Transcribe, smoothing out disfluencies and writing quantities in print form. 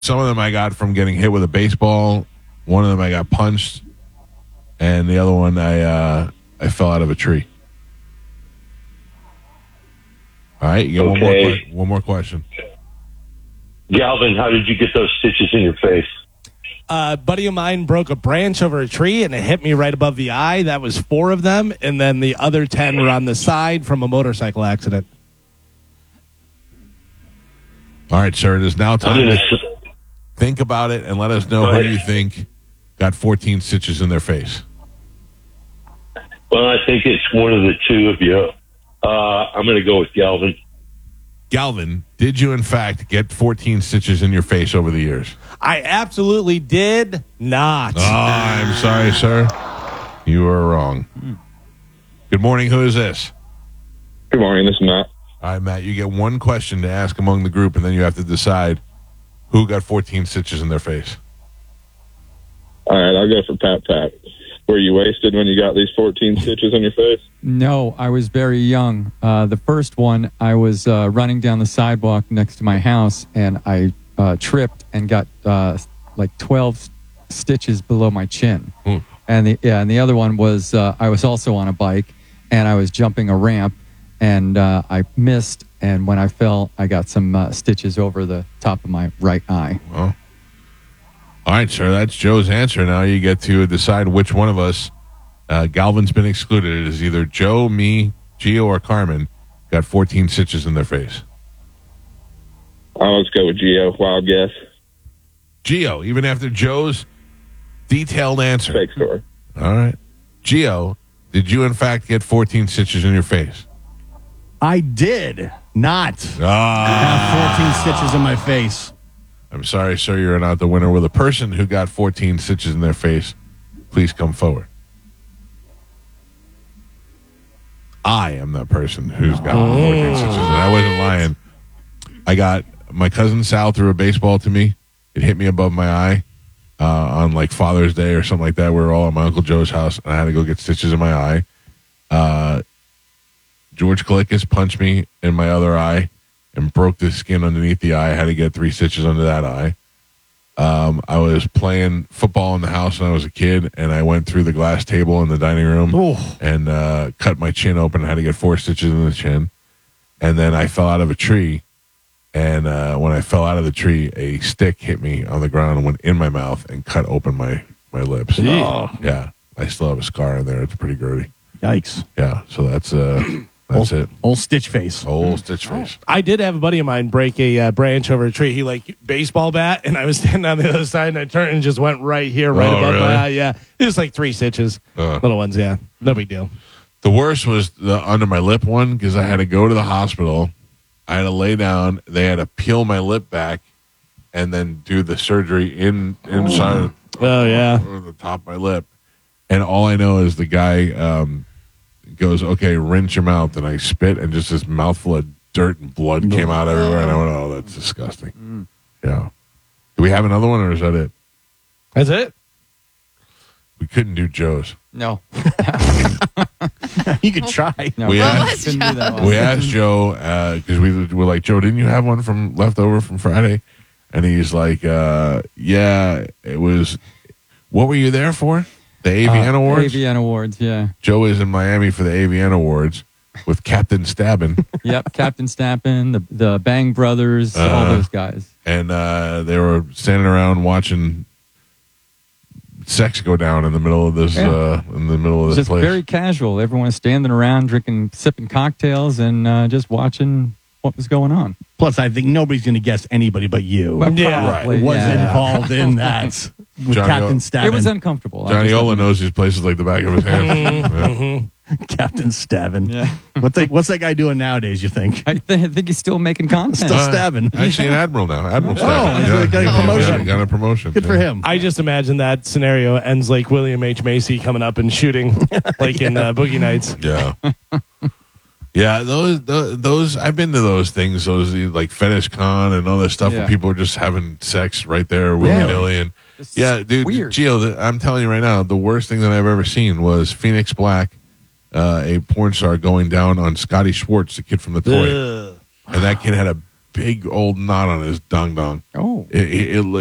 Some of them I got from getting hit with a baseball. One of them I got punched, and the other one I fell out of a tree. All right, you get one more question. Galvin, how did you get those stitches in your face? A buddy of mine broke a branch over a tree, and it hit me right above the eye. That was 4 of them, and then the other 10 were on the side from a motorcycle accident. All right, sir, it is now time to think about it and let us know who you think got 14 stitches in their face. Well, I think it's one of the two of you. I'm going to go with Galvin. Galvin, did you in fact get 14 stitches in your face over the years? I absolutely did not. Oh, I'm sorry, sir. You are wrong. Good morning. Who is this? Good morning. This is Matt. All right, Matt, you get one question to ask among the group, and then you have to decide who got 14 stitches in their face. All right, I'll go for Pat. Were you wasted when you got these 14 stitches in your face? No, I was very young. The first one, I was running down the sidewalk next to my house, and I tripped and got like 12 stitches below my chin. And the other one was I was also on a bike, and I was jumping a ramp, and I missed, and when I fell, I got some stitches over the top of my right eye. Well, all right, sir, that's Joe's answer. Now you get to decide which one of us, Galvin's been excluded. It is either Joe, me, Gio, or Carmen got 14 stitches in their face. Let's go with Gio. Wild guess. Gio, even after Joe's detailed answer. Fake story. All right. Gio, did you in fact get 14 stitches in your face? I did not have 14 stitches in my face. I'm sorry, sir, you're not the winner. With a person who got 14 stitches in their face, please come forward. I am that person who's got 14 stitches, and I wasn't lying. I got my cousin Sal threw a baseball to me. It hit me above my eye on like Father's Day or something like that. We were all at my Uncle Joe's house, and I had to go get stitches in my eye. George Kalikas punched me in my other eye and broke the skin underneath the eye. I had to get 3 stitches under that eye. I was playing football in the house when I was a kid, and I went through the glass table in the dining room and cut my chin open. I had to get 4 stitches in the chin. And then I fell out of a tree, and when I fell out of the tree, a stick hit me on the ground and went in my mouth and cut open my lips. Yeah, I still have a scar in there. It's pretty grody. Yikes. Yeah, so that's it. Old stitch face. Old stitch face. I did have a buddy of mine break a branch over a tree. He like baseball bat, and I was standing on the other side, and I turned and just went right here, right above my eye. Yeah, it was like 3 stitches, little ones. Yeah, no big deal. The worst was the under my lip one because I had to go to the hospital. I had to lay down. They had to peel my lip back and then do the surgery inside. The top of my lip. And all I know is the guy goes, okay, rinse your mouth. And I spit, and just this mouthful of dirt and blood came out everywhere. And I went, oh, that's disgusting. Yeah. Do we have another one, or is that it? That's it? We couldn't do Joe's. No. You could try. No, we asked Joe, because we were like, Joe, didn't you have one from leftover from Friday? And he's like, yeah, it was. What were you there for? The AVN Awards? AVN Awards, yeah. Joe is in Miami for the AVN Awards with Captain Stabbin. Yep, Captain Stabbin, the Bang Brothers, all those guys. And they were standing around watching sex go down in the middle of this Just place. Very casual. Everyone was standing around sipping cocktails and just watching what was going on. Plus, I think nobody's going to guess anybody but you. Well, Right. Was involved in that with Captain Stabbin. It was uncomfortable. Johnny Ola knows these places like the back of his hand. Captain Stabbin. Yeah. What's that guy doing nowadays, you think? I think he's still making content. Still stabbing. Actually, an admiral now. Admiral Stabbin. He's got a promotion. Got a promotion. Good for him. I just imagine that scenario ends like William H. Macy coming up and shooting, like in Boogie Nights. Yeah. Yeah, those I've been to those things, those like Fetish Con and all that stuff where people are just having sex right there willy-nilly. And dude, weird. Gio, I'm telling you right now, the worst thing that I've ever seen was Phoenix Black, a porn star, going down on Scotty Schwartz, the kid from the toy. And that kid had a big old knot on his dong dong. Oh. It